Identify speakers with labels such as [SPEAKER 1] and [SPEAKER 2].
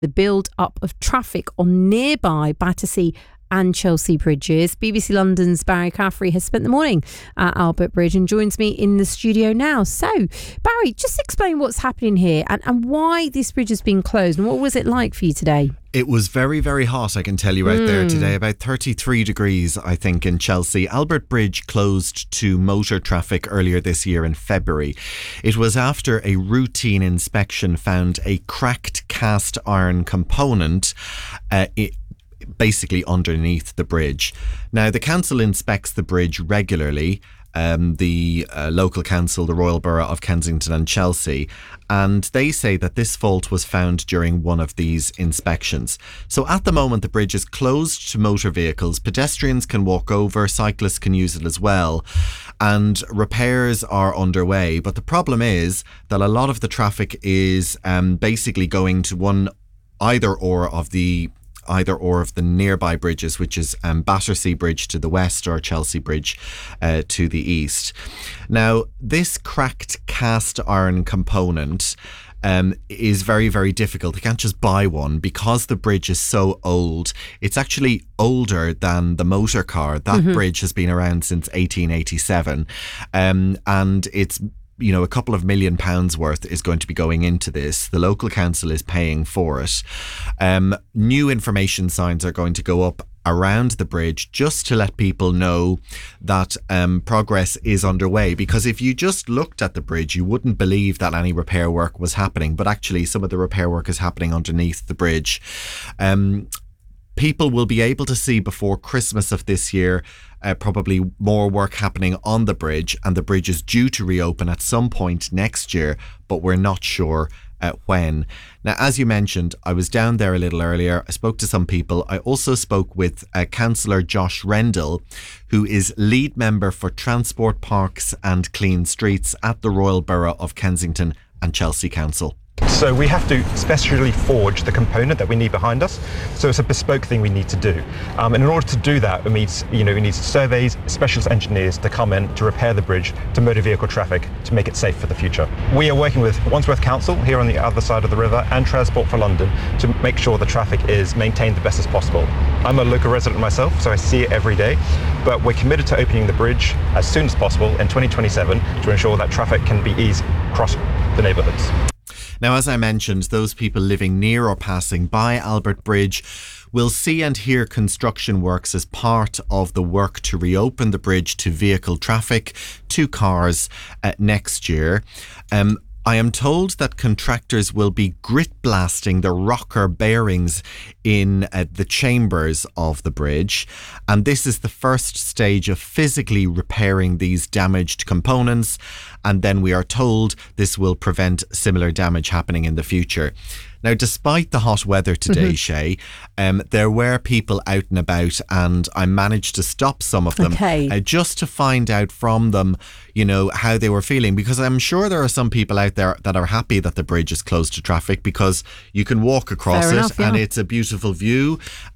[SPEAKER 1] the build-up of traffic on nearby Battersea and Chelsea bridges. BBC London's Barry Caffrey has spent the morning at Albert Bridge and joins me in the studio now. So, Barry, just explain what's happening here and why this bridge has been closed, and what was it like for you today?
[SPEAKER 2] It was very, very hot, I can tell you, out there today. About 33 degrees, I think, in Chelsea. Albert Bridge closed to motor traffic earlier this year in February. It was after a routine inspection found a cracked cast iron component basically underneath the bridge. Now, the council inspects the bridge regularly, the local council, the Royal Borough of Kensington and Chelsea, and they say that this fault was found during one of these inspections. So at the moment, the bridge is closed to motor vehicles. Pedestrians can walk over, cyclists can use it as well, and repairs are underway. But the problem is that a lot of the traffic is basically going to either or of the nearby bridges, which is Battersea Bridge to the west or Chelsea Bridge to the east. Now, this cracked cast iron component is very, very difficult. You can't just buy one because the bridge is so old. It's actually older than the motor car. That bridge has been around since 1887, and it's a couple of £1 million worth is going to be going into this. The local council is paying for it. New information signs are going to go up around the bridge just to let people know that progress is underway, because if you just looked at the bridge you wouldn't believe that any repair work was happening, but actually some of the repair work is happening underneath the bridge. People will be able to see before Christmas of this year probably more work happening on the bridge, and the bridge is due to reopen at some point next year, but we're not sure when. Now, as you mentioned, I was down there a little earlier. I spoke to some people. I also spoke with Councillor Josh Rendell, who is lead member for Transport, Parks and Clean Streets at the Royal Borough of Kensington and Chelsea Council.
[SPEAKER 3] So we have to specially forge the component that we need behind us. So it's a bespoke thing we need to do. And in order to do that, we need surveys, specialist engineers to come in to repair the bridge to motor vehicle traffic to make it safe for the future. We are working with Wandsworth Council here on the other side of the river and Transport for London to make sure the traffic is maintained the best as possible. I'm a local resident myself, so I see it every day, but we're committed to opening the bridge as soon as possible in 2027 to ensure that traffic can be eased across the neighbourhoods.
[SPEAKER 2] Now, as I mentioned, those people living near or passing by Albert Bridge will see and hear construction works as part of the work to reopen the bridge to vehicle traffic, to cars next year. I am told that contractors will be grit blasting the rocker bearings in the chambers of the bridge, and this is the first stage of physically repairing these damaged components, and then we are told this will prevent similar damage happening in the future. Now, despite the hot weather today, Shay, there were people out and about, and I managed to stop some of them just to find out from them, how they were feeling, because I'm sure there are some people out there that are happy that the bridge is closed to traffic because you can walk across and it's a beautiful view,